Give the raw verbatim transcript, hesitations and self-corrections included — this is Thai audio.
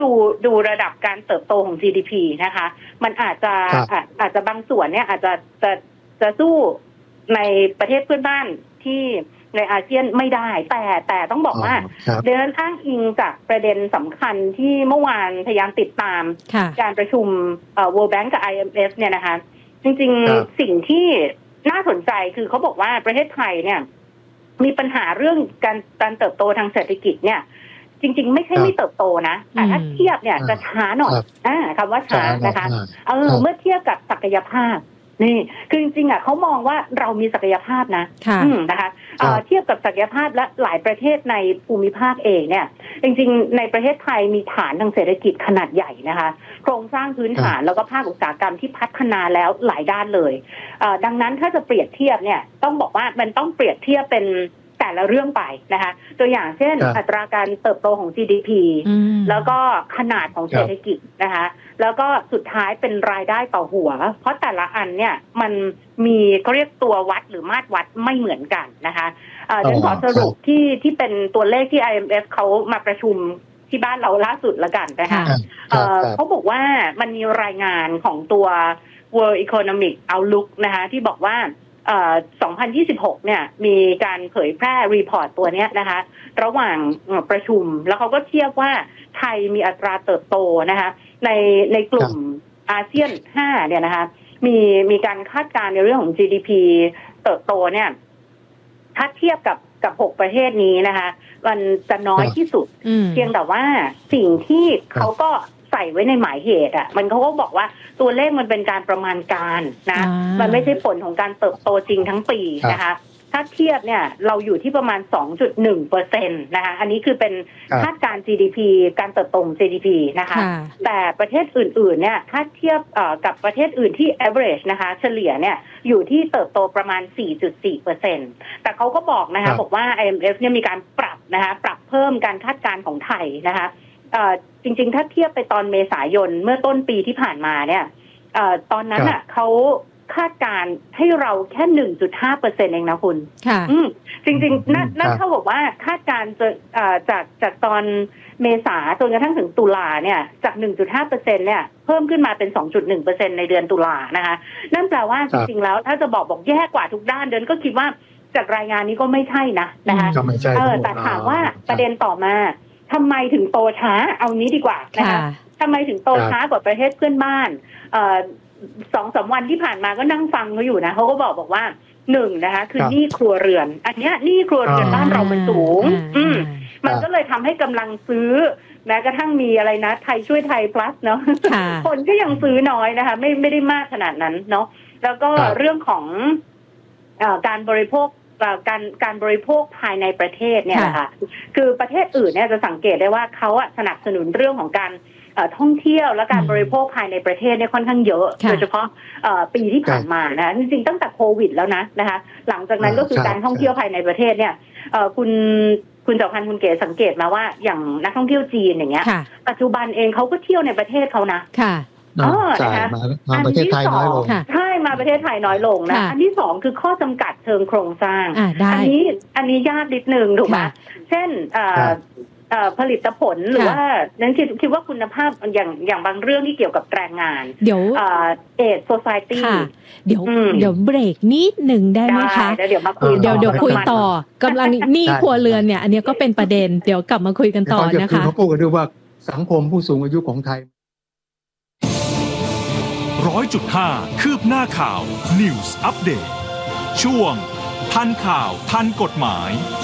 ดูดูระดับการเติบโตของ จี ดี พี นะคะมันอาจจะอาจอาจจะบางส่วนเนี่ยอาจจะจะจะสู้ในประเทศเพื่อนบ้านที่ในอาเซียนไม่ได้แต่แต่ต้องบอกว่าเดินอ้างอิงจากประเด็นสำคัญที่เมื่อวานพยายามติดตามการประชุม World Bank กับ ไอ เอ็ม เอฟ เนี่ยนะคะจริงๆสิ่งที่น่าสนใจคือเขาบอกว่าประเทศไทยเนี่ยมีปัญหาเรื่องการการเติบโตทางเศรษฐกิจเนี่ยจริงๆไม่ใช่ไม่เติบโตนะแต่ถ้าเทียบเนี่ยจะช้าหน่อยอ่าคำว่าช้านะคะเออเมื่อเทียบกับศักยภาพนี่คือจริงๆอ่ะเขามองว่าเรามีศักยภาพนะนะคะเทียบกับศักยภาพและหลายประเทศในภูมิภาคเองเนี่ยจริงๆในประเทศไทยมีฐานทางเศรษฐกิจขนาดใหญ่นะคะโครงสร้างพื้นฐานแล้วก็ภาคอุตสาหกรรมที่พัฒนาแล้วหลายด้านเลยดังนั้นถ้าจะเปรียบเทียบเนี่ยต้องบอกว่ามันต้องเปรียบเทียบเป็นแต่ละเรื่องไปนะคะตัวอย่างเช่นอัตราการเติบโตของ จี ดี พี แล้วก็ขนาดของเศรษฐกิจนะคะแล้วก็สุดท้ายเป็นรายได้ต่อหัวเพราะแต่ละอันเนี่ยมันมีเขาเรียกตัววัดหรือมาตรวัดไม่เหมือนกันนะคะฉันขอสรุปที่ที่เป็นตัวเลขที่ ไอ เอ็ม เอฟ เขามาประชุมที่บ้านเราล่าสุดละกันนะคะเขาบอกว่ามันมีรายงานของตัว World Economic Outlook นะคะที่บอกว่าสองพันยี่สิบหกเนี่ยมีการเผยแพร่รีพอร์ตตัวนี้นะคะระหว่างประชุมแล้วเขาก็เทียบว่าไทยมีอัตราเติบโตนะคะในในกลุ่มอาเซียนห้าเนี่ยนะคะมีมีการคาดการณ์ในเรื่องของ จี ดี พี เติบโตเนี่ยถ้าเทียบกับกับหกประเทศนี้นะคะมันจะน้อยที่สุดเพียงแต่ว่าสิ่งที่เขาก็ใส่ไว้ในหมายเหตุอ่ะมันเขาก็บอกว่าตัวเลขมันเป็นการประมาณการนะมันไม่ใช่ผลของการเติบโตจริงทั้งปีนะคะถ้าเทียบเนี่ยเราอยู่ที่ประมาณ สองจุดหนึ่งเปอร์เซ็นต์ นะคะอันนี้คือเป็นคาดการณ์ จี ดี พี การเติบโตของ จี ดี พี นะคะแต่ประเทศอื่นๆเนี่ยถ้าเทียบกับประเทศอื่นที่ average นะคะเฉลี่ยเนี่ยอยู่ที่เติบโตประมาณ สี่จุดสี่เปอร์เซ็นต์ แต่เขาก็บอกนะคะบอกว่า ไอ เอ็ม เอฟ เนี่ยมีการปรับนะคะปรับเพิ่มการคาดการณ์ของไทยนะคะจริงๆถ้าเทียบไปตอนเมษายนเมื่อต้นปีที่ผ่านมาเนี่ยตอนนั้นอ่ะเขาคาดการให้เราแค่ หนึ่งจุดห้าเปอร์เซ็นต์ เองนะคุณค่ะจริงๆนั่นเท่ากับว่าคาดการจะจากจากตอนเมษาจนกระทั่งถึงตุลาเนี่ยจาก หนึ่งจุดห้าเปอร์เซ็นต์ เนี่ยเพิ่มขึ้นมาเป็น สองจุดหนึ่งเปอร์เซ็นต์ ในเดือนตุลานะคะนั่นแปลว่าจริงๆแล้วถ้าจะบอกบอกแย่กว่าทุกด้านเดือนก็คิดว่าจากรายงานนี้ก็ไม่ใช่นะนะคะเออแต่ถามว่าประเด็นต่อมาทำไมถึงโตช้าเอานี้ดีกว่านะคะทำไมถึงโตช้ากว่าประเทศเพื่อนบ้านเอ่อสองสามวันที่ผ่านมาก็นั่งฟังเขาอยู่นะเขาก็บอกบอกว่าหนึ่งนะคะคือหนี้ครัวเรือนอันนี้หนี้ครัวเรือนบ้านเรามันสูงอืมมันก็เลยทำให้กำลังซื้อแม้กระทั่งมีอะไรนะไทยช่วยไทย plus เนาะคนก็ยังซื้อน้อยนะคะไม่ไม่ได้มากขนาดนั้นเนาะแล้วก็เรื่องของเอ่อการบริโภคการการบริโภคภายในประเทศเนี่ยนะคะคือประเทศอื่นเนี่ยจะสังเกตได้ว่าเขาอะสนับสนุนเรื่องของการท่องเที่ยวและการบริโภคภายในประเทศเนี่ยค่อนข้างเยอะโดยเฉพาะปีที่ผ่านมานะจริงๆตั้งแต่โควิดแล้วนะนะคะหลังจากนั้นก็คือการท่องเที่ยวภายในประเทศเนี่ยคุณคุณเจ้าพันธ์คุณเก๋สังเกตมาว่าอย่างนักท่องเที่ยวจีนอย่างเงี้ยปัจจุบันเองเขาก็เที่ยวในประเทศเขานะอ๋อนะคะมาประเทศไทยน้อยลงใช่มาประเทศไทยน้อยลงนะอันที่สองคือข้อจำกัดเชิงโครงสร้างอันนี้อันนี้ยากนิดนึงถูกไหมเช่นผลิตผลหรือว่านั้นคิดคิดว่าคุณภาพอย่างอย่างบางเรื่องที่เกี่ยวกับแรงงานเดี๋ยวเอทโซซายตี้เดี๋ยวเดี๋ยวเบรกนิดหนึ่งได้ไหมคะเดี๋ยวมาคุยเดี๋ยวเดี๋ยวคุยต่อกำลังหนี้ครัวเรือนเนี่ยอันนี้ก็เป็นประเด็นเดี๋ยวกลับมาคุยกันต่อนะคะเขาพูดกันด้วยว่าสังคมผู้สูงอายุของไทยร้อยจุดห้าคืบหน้าข่าว News Update ช่วงทันข่าวทันกฎหมาย